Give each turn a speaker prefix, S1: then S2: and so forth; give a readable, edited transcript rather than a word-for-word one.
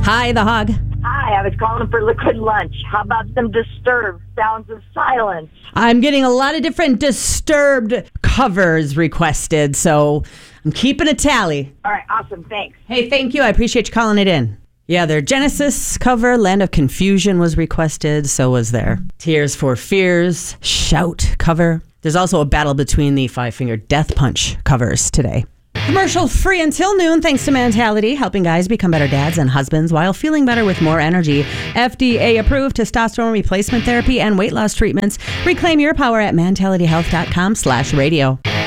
S1: Hi, the Hog.
S2: Hi, I was calling for Liquid Lunch. How about some Disturbed, Sounds of Silence?
S1: I'm getting a lot of different Disturbed covers requested, so I'm keeping a tally.
S2: All right, awesome, thanks.
S1: Hey, thank you. I appreciate you calling it in. Yeah, their Genesis cover, Land of Confusion, was requested. So was their Tears for Fears, Shout cover. There's also a battle between the Five Finger Death Punch covers today. Commercial free until noon, thanks to Mentality, helping guys become better dads and husbands while feeling better with more energy. FDA approved testosterone replacement therapy and weight loss treatments. Reclaim your power at mentalityhealth.com/radio.